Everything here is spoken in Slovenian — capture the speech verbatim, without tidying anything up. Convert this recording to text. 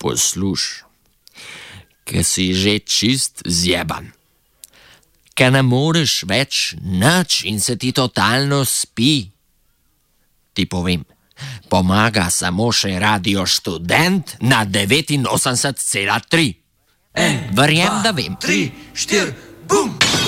Posluš, ker si že čist zjeban, ker ne moreš več nič in se ti totalno spi. Ti povem, pomaga samo še Radio Študent na devetinosemdeset cela tri. Verjem, da vem. Tri, štiri, bum!